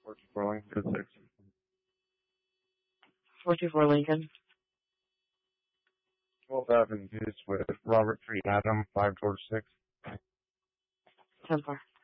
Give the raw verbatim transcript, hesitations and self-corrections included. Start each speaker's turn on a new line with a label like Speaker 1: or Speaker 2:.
Speaker 1: four two four Lincoln, six.
Speaker 2: four two four Lincoln.
Speaker 1: twelfth Avenue with Robert Tree Adam, five George six.
Speaker 2: ten four.